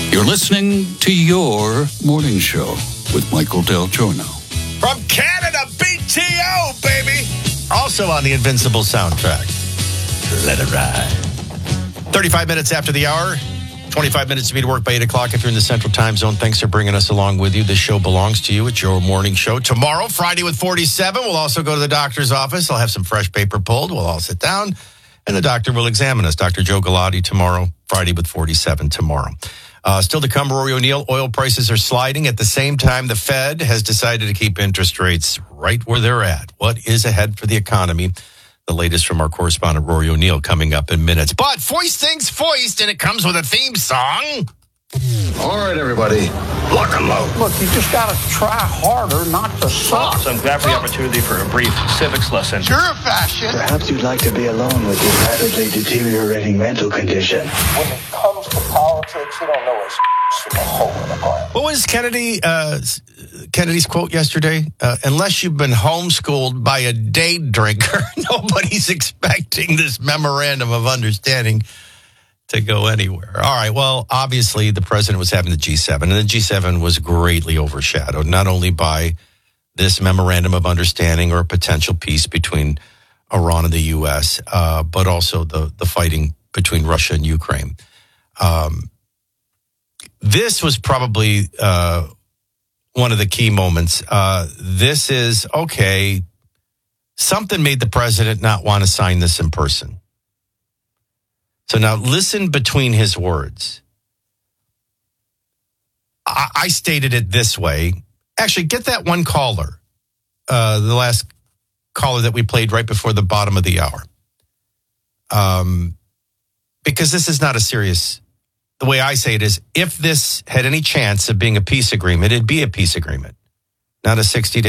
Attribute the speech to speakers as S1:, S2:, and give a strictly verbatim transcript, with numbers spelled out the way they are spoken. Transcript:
S1: You're listening to your morning show with Michael Del Giorno.
S2: From Canada, B T O, baby. Also on the Invincible soundtrack. Let it ride. thirty-five minutes after the hour. twenty-five minutes to be to work by eight o'clock if you're in the Central Time Zone. Thanks for bringing us along with you. This show belongs to you. It's your morning show. Tomorrow, Friday with forty-seven, we'll also go to the doctor's office. I'll have some fresh paper pulled. We'll all sit down, and the doctor will examine us. Doctor Joe Galati tomorrow, Friday with forty-seven tomorrow. Uh, still to come, Rory O'Neill, oil prices are sliding. At the same time, the Fed has decided to keep interest rates right where they're at. What is ahead for the economy? The latest from our correspondent, Rory O'Neill, coming up in minutes. But foist things foist, and it comes with a theme song.
S3: All right, everybody, lock and load.
S4: Look, you just got to try harder not to suck.
S5: So I'm glad for the opportunity for a brief civics lesson.
S2: You're a fascist.
S6: Perhaps you'd like to be alone with your rapidly deteriorating mental condition.
S4: When it comes to politics, you don't know it's from a hole in the ground.
S2: What was Kennedy, uh, Kennedy's quote yesterday? Uh, unless you've been homeschooled by a day drinker, nobody's expecting this memorandum of understanding to go anywhere. All right, well, obviously the president was having the G seven, and the G seven was greatly overshadowed, not only by this memorandum of understanding or a potential peace between Iran and the U S, uh, but also the, the fighting between Russia and Ukraine. Um, this was probably uh, one of the key moments. Uh, this is, okay, something made the president not want to sign this in person. So now listen between his words. I, I stated it this way. Actually, get that one caller, uh, the last caller that we played right before the bottom of the hour. Um, because this is not a serious, the way I say it is, if this had any chance of being a peace agreement, it'd be a peace agreement, not a sixty-day